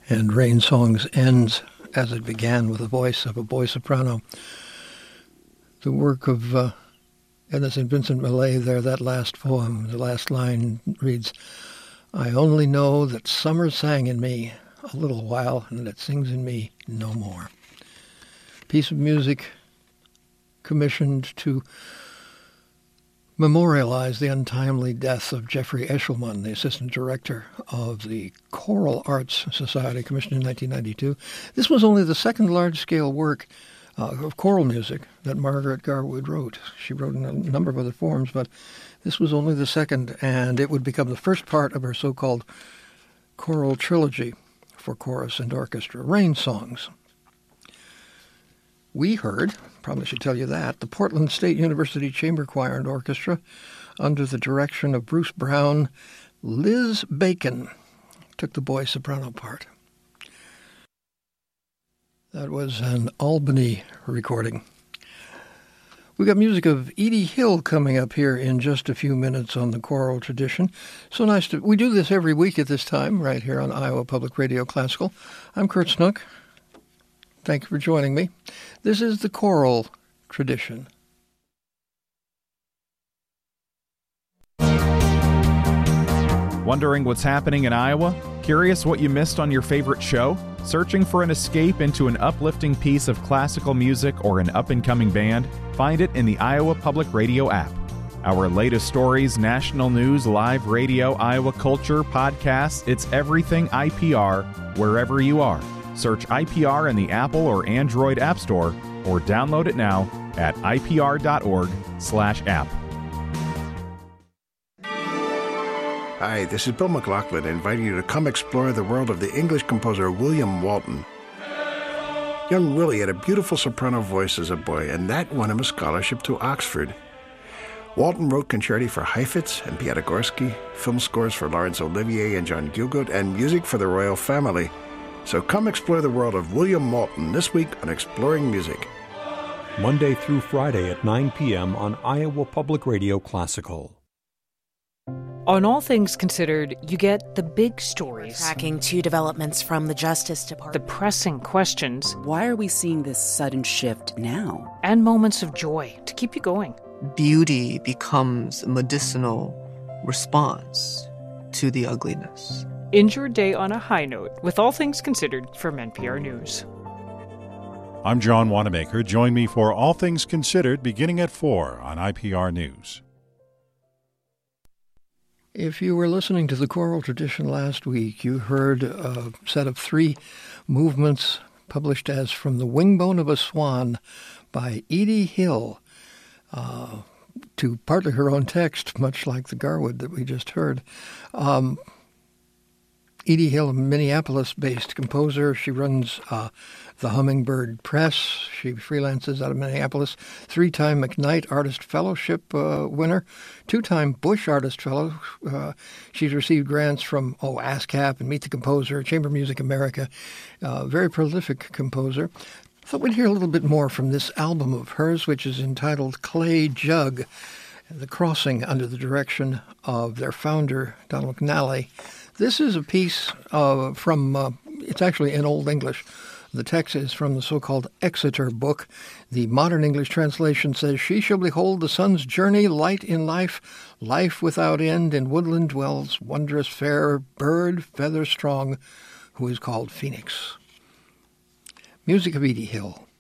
And Rain Songs ends as it began with the voice of a boy soprano. The work of Edna St. Vincent Millay there, that last poem, the last line reads, "I only know that summer sang in me a little while and that it sings in me no more." Piece of music commissioned to memorialize the untimely death of Jeffrey Eshelman, the assistant director of the Choral Arts Society, commissioned in 1992. This was only the second large-scale work of choral music that Margaret Garwood wrote. She wrote in a number of other forms, but this was only the second, and it would become the first part of her so-called choral trilogy for chorus and orchestra, Rain Songs. We heard, probably should tell you that, the Portland State University Chamber Choir and Orchestra, under the direction of Bruce Brown, Liz Bacon took the boy soprano part. That was an Albany recording. We got music of Edie Hill coming up here in just a few minutes on the choral tradition. So nice to... We do this every week at this time, right here on Iowa Public Radio Classical. I'm Kurt Snook. Thank you for joining me. This is the choral tradition. Wondering what's happening in Iowa? Curious what you missed on your favorite show? Searching for an escape into an uplifting piece of classical music or an up-and-coming band? Find it in the Iowa Public Radio app. Our latest stories, national news, live radio, Iowa culture, podcasts, it's everything IPR wherever you are. Search IPR in the Apple or Android App Store or download it now at ipr.org/app. Hi, this is Bill McLaughlin inviting you to come explore the world of the English composer William Walton. Young Willie had a beautiful soprano voice as a boy, and that won him a scholarship to Oxford. Walton wrote concerti for Heifetz and Piatigorsky, film scores for Laurence Olivier and John Gielgud, and music for the royal family. So come explore the world of William Walton this week on Exploring Music. Monday through Friday at 9 p.m. on Iowa Public Radio Classical. On All Things Considered, you get the big stories. Tracking two developments from the Justice Department. The pressing questions. Why are we seeing this sudden shift now? And moments of joy to keep you going. Beauty becomes a medicinal response to the ugliness. End your day on a high note with All Things Considered from NPR News. I'm John Wanamaker. Join me for All Things Considered beginning at 4 on IPR News. If you were listening to the choral tradition last week, you heard a set of 3 movements published as From the Wingbone of a Swan by Edie Hill, to partly her own text, much like the Garwood that we just heard. Edie Hill, a Minneapolis-based composer. She runs the Hummingbird Press. She freelances out of Minneapolis. 3-time McKnight Artist Fellowship winner. 2-time Bush Artist Fellow. She's received grants from ASCAP and Meet the Composer, Chamber Music America. Very prolific composer. I thought we'd hear a little bit more from this album of hers, which is entitled Clay Jug, The Crossing, under the direction of their founder, Donald McNally. This is a piece from, it's actually in Old English. The text is from the so-called Exeter book. The modern English translation says, "She shall behold the sun's journey, light in life, life without end. In woodland dwells wondrous fair bird, feather strong, who is called Phoenix." Music of Edie Hill.